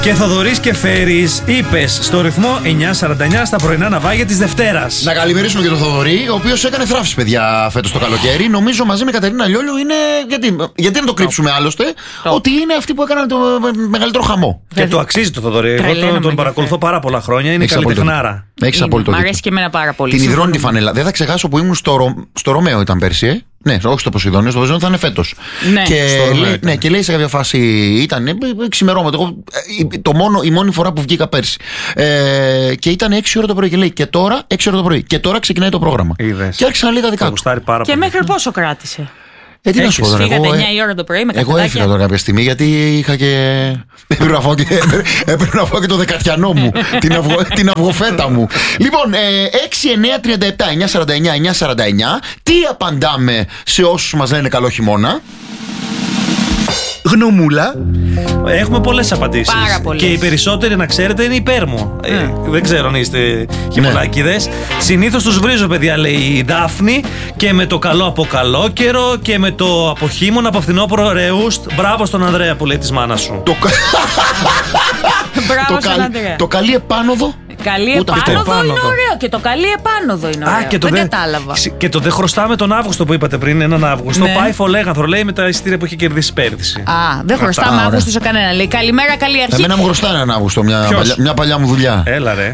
Και Θοδωρής και Φέρης, είπες στο ρυθμό 949 στα πρωινά ναυάγια της Δευτέρας. Να καλημερίσουμε και τον Θοδωρή, ο οποίος έκανε θράψεις, παιδιά, φέτος το καλοκαίρι. Νομίζω μαζί με Κατερίνα Λιόλιου είναι. Γιατί να το κρύψουμε άλλωστε, ότι είναι αυτοί που έκαναν το μεγαλύτερο χαμό. Και το αξίζει το Θοδωρή. Εγώ τον παρακολουθώ πάρα πολλά χρόνια. Είναι καλλιτεχνάρα. Έχεις απόλυτο δίκιο. Μ' αρέσει και εμένα πάρα πολύ. Την υδρώνει τη φανέλα. Δεν θα ξεχάσω που ήμουν στο Ρωμαίο ήταν πέρσι. Ναι, όχι στο Ποσειδόνιο, στο Ποσειδόνιο θα είναι φέτος. Ναι. Και λέει σε κάποια φάση ήταν ξημερώματα. Η μόνη φορά που βγήκα πέρσι. Και ήταν 6 ώρα το πρωί. Και λέει και τώρα 6 ώρα το πρωί. Και τώρα ξεκινάει το πρόγραμμα. Είδες. Και άρχισε να λέει τα δικά του. Και μέχρι πόσο κράτησε? Τι να σου πω τώρα. Φύγατε 9 η ώρα το πρωί με εγώ έφυγα τώρα κάποια στιγμή γιατί είχα και. Έπρεπε να φάω και το δεκατιανό μου. Την αυγοφέτα μου. Λοιπόν, 6, 9, 37, 9, 49, 9, 49. Τι απαντάμε σε όσους μας λένε καλό χειμώνα? Γνωμούλα. Έχουμε πολλές απαντήσεις. Πάρα πολλές. Και οι περισσότεροι, να ξέρετε, είναι υπέρ μου. Δεν ξέρω αν είστε χειμωνάκηδες. Συνήθως τους βρίζω, παιδιά, λέει η Δάφνη. Και με το καλό από καλό καιρό και με το από χείμωνα, από φθινόπωρο ρεούστ. Μπράβο στον Ανδρέα που λέει της μάνας σου. Μπράβο στον Ανδρέα. Το καλή επάνωδο. Καλή επάνωδο είναι ωραίο. Και το καλή επάνωδο είναι ωραίο. Δεν κατάλαβα. Και το δεν χρωστάμε τον Αύγουστο που είπατε πριν, έναν Αύγουστο. Πάει Φολέγανθρο, λέει, με τα εισιτήρια που έχει κερδίσει πέρυσι. Δεν χρωστάμε Αύγουστο σε κανένα. Λέει καλημέρα, καλή αρχή. Εμένα μου χρωστάει έναν Αύγουστο, μια παλιά μου δουλειά. Έλα ρε.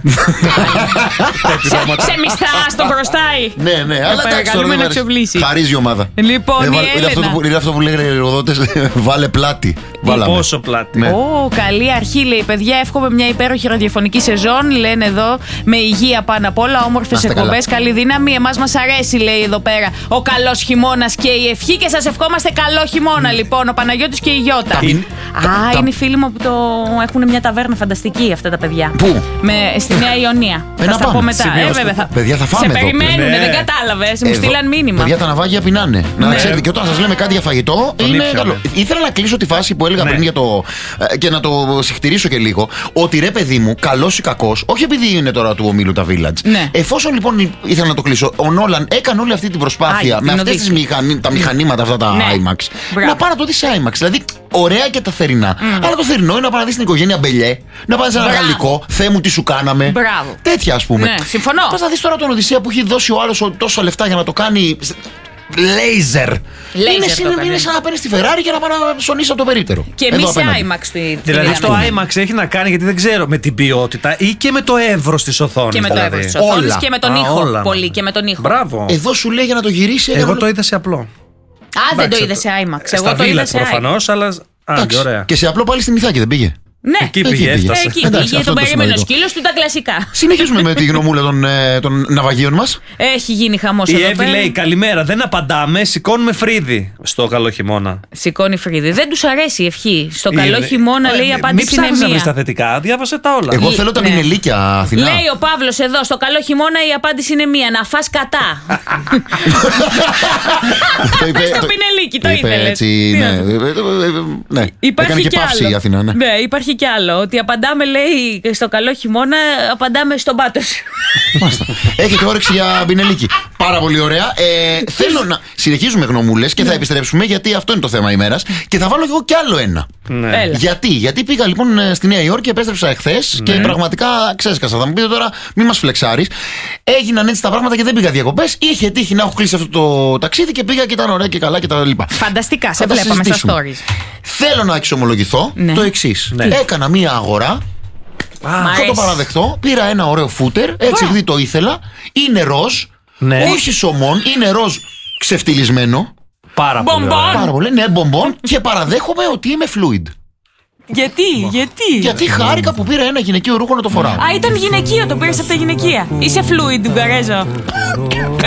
Σε μισθά, τον χρωστάει. Ναι, αλλά παρακαλούμε να εξοπλίσει. Χαρίζει η ομάδα. Λοιπόν, είναι αυτό που λέγανε οι εργοδότες, βάλε πλάτη. Πόσο πλάτη. Καλή αρχή, λέει, παιδιά. Εύχομαι μια υπέροχη ραδιοφωνική σεζόν. Λένε εδώ, με υγεία πάνω απ' όλα, όμορφες εκπομπές, καλή δύναμη. Εμάς μας αρέσει, λέει εδώ πέρα, ο καλός χειμώνας και η ευχή. Και σας ευχόμαστε καλό χειμώνα, λοιπόν, ο Παναγιώτης και η Γιώτα. Είναι οι φίλοι μου που έχουν μια ταβέρνα φανταστική αυτά τα παιδιά. Πού? Στη Νέα Ιωνία. Θα στα πω μετά. Παιδιά, θα φάμε. Σε περιμένουν, δεν κατάλαβες. Μου στείλαν μήνυμα. Παιδιά, τα ναυάγια πεινάνε. Να ξέρετε, και όταν σας λέμε κάτι για φαγητό, είναι καλό. Ήθελα να κλείσω τη φάση που έλεγα πριν και να το συχτηρίσω και λίγο. Ότι ρε, παιδί μου, καλός ή κακός, όχι επειδή είναι τώρα του ομίλου τα Village. Ναι. Εφόσον λοιπόν ήθελα να το κλείσω, ο Νόλαν έκανε όλη αυτή την προσπάθεια με αυτές τα μηχανήματα, αυτά τα IMAX, να πάει να το δει σε IMAX. Δηλαδή, ωραία και τα θερινά. Αλλά το θερινό είναι να πάει να δει την οικογένεια Μπελιέ, να πάει σε ένα γαλλικό, Θεέ μου τι σου κάναμε. Μπράβο. Τέτοια, ας πούμε. Ναι, συμφωνώ. Πας να δει τώρα τον Οδυσσέα που έχει δώσει ο άλλος τόσα λεφτά για να το κάνει. Λέιζερ. Είναι σαν να παίρνει τη Ferrari και να πάει να ψωνίσει από το περίπτερο. Και εμείς σε IMAX δηλαδή το IMAX έχει να κάνει, γιατί δεν ξέρω, με την ποιότητα ή και με το εύρος της οθόνης. Και με το εύρος της οθόνης και με τον ήχο. Πολύ και με τον ήχο. Μπράβο. Εδώ σου λέει για να το γυρίσει. Εγώ το είδα σε απλό. Δεν το είδα σε IMAX. Εγώ το είδα προφανώς, αλλά. Ωραία. Και σε απλό πάλι στη Μυθάκη δεν πήγε? Ναι, εκεί πήγε. Εκεί πήγε, τον περίμενε ο σκύλος του, τα κλασικά. Συνεχίζουμε με τη γνωμούλα των ναυαγίων μας. Έχει γίνει χαμός εδώ πέρα. Η Εύη λέει καλημέρα, δεν απαντάμε, σηκώνουμε φρύδι στο καλό χειμώνα. Σηκώνει φρύδι. Δεν τους αρέσει η ευχή. Στο καλό χειμώνα λέει η απάντηση είναι μία. Μην ψάχνεις τα θετικά, διάβασε τα όλα. Εγώ θέλω τα μινελίκια, Αθηνά. Λέει ο Παύλος εδώ, στο καλό χειμώνα η απάντηση είναι μία. Να φας κατά. Στο πινελίκι, το ήθελες. Ναι, έκανε και παύση η Αθηνά. Ναι, υπάρχει κι άλλο. Ότι απαντάμε, λέει, στο καλό χειμώνα, απαντάμε στον πάτο σου. Έχετε όρεξη για μπινελίκι. Πάρα πολύ ωραία. Θέλω να συνεχίζουμε γνωμούλες και θα επιστρέψουμε, γιατί αυτό είναι το θέμα ημέρας. Και θα βάλω κι εγώ κι άλλο ένα. Ναι. Γιατί πήγα λοιπόν στη Νέα Υόρκη, επέστρεψα εχθές και πραγματικά ξέσκασα. Θα μου πείτε τώρα, μη μας φλεξάρεις. Έγιναν έτσι τα πράγματα και δεν πήγα διακοπές. Είχε τύχει να έχω κλείσει αυτό το ταξίδι και πήγα και ήταν ωραία και καλά και τα λοιπά. Φανταστικά, σε βλέπαμε στα stories. Θέλω να εξομολογηθώ το εξής. Έκανα μία αγορά. Θα το παραδεχτώ. Πήρα ένα ωραίο φούτερ, έτσι επειδή το ήθελα. Είναι ροζ, όχι σωμών, είναι ροζ ξεφτυλισμένο. Πάρα πολύ. Ναι, μπομπον. Και παραδέχομαι ότι είμαι fluid. Γιατί χάρηκα που πήρα ένα γυναικείο ρούχο να το φοράω. Ήταν γυναικείο, το πήρες από τα γυναικεία. Είσαι fluid, Ουγγαρέζο.